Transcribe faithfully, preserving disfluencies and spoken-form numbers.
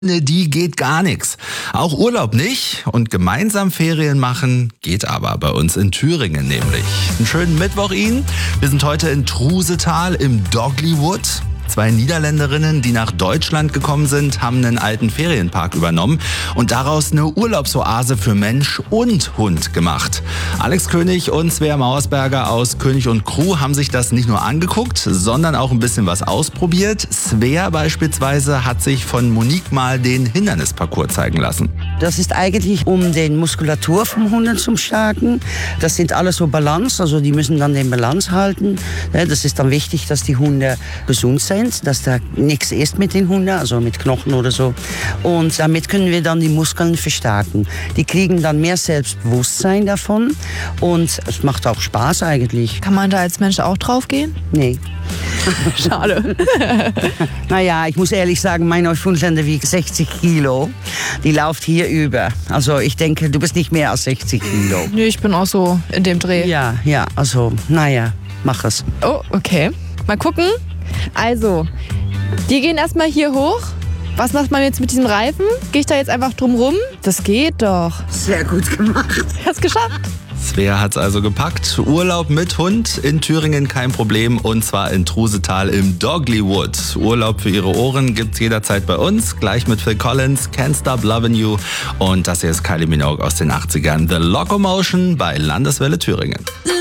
Die geht gar nichts. Auch Urlaub nicht und gemeinsam Ferien machen geht aber bei uns in Thüringen nämlich. Einen schönen Mittwoch Ihnen. Wir sind heute in Trusetal im Doglywood. Zwei Niederländerinnen, die nach Deutschland gekommen sind, haben einen alten Ferienpark übernommen und daraus eine Urlaubsoase für Mensch und Hund gemacht. Alex König und Svea Mauersberger aus König und Crew haben sich das nicht nur angeguckt, sondern auch ein bisschen was ausprobiert. Svea beispielsweise hat sich von Monique mal den Hindernisparcours zeigen lassen. Das ist eigentlich, um die Muskulatur vom Hunden zu stärken. Das sind alles so Balance, also die müssen dann den Balance halten. Das ist dann wichtig, dass die Hunde gesund sind, dass da nichts ist mit den Hunden, also mit Knochen oder so. Und damit können wir dann die Muskeln verstärken. Die kriegen dann mehr Selbstbewusstsein davon und es macht auch Spaß eigentlich. Kann man da als Mensch auch drauf gehen? Nee. Schade. Naja, ich muss ehrlich sagen, mein Neufundländer wiegt sechzig Kilo. Die läuft hier über. Also ich denke, du bist nicht mehr als sechzig Kilo. Nö, ich bin auch so in dem Dreh. Ja, ja, also, naja, mach es. Oh, okay. Mal gucken. Also, die gehen erstmal hier hoch. Was macht man jetzt mit diesem Reifen? Gehe ich da jetzt einfach drum rum? Das geht doch. Sehr gut gemacht. Hast geschafft. Svea hat's also gepackt. Urlaub mit Hund in Thüringen kein Problem und zwar in Trusetal im Doglywood. Urlaub für Ihre Ohren gibt's jederzeit bei uns. Gleich mit Phil Collins, Can't Stop Lovin' You und das hier ist Kylie Minogue aus den achtzigern. The Locomotion bei Landeswelle Thüringen.